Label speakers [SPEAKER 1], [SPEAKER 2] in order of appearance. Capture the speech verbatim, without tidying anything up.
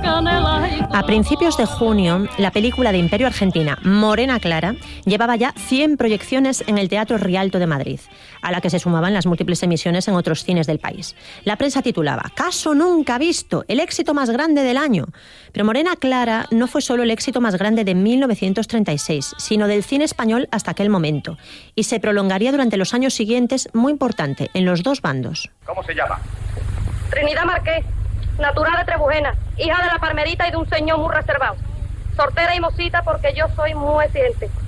[SPEAKER 1] A principios de junio, la película de Imperio Argentina, Morena Clara, llevaba ya cien proyecciones en el Teatro Rialto de Madrid, a la que se sumaban las múltiples emisiones en otros cines del país. La prensa titulaba «Caso nunca visto, el éxito más grande del año». Pero Morena Clara no fue solo el éxito más grande de mil novecientos treinta y seis, sino del cine español hasta aquel momento, y se prolongaría durante los años siguientes, muy importante, en los dos bandos.
[SPEAKER 2] ¿Cómo se llama?
[SPEAKER 3] Trinidad Marqués, natural de Trebujena, hija de la Parmerita y de un señor muy reservado. Sortera y mocita porque yo soy muy exigente.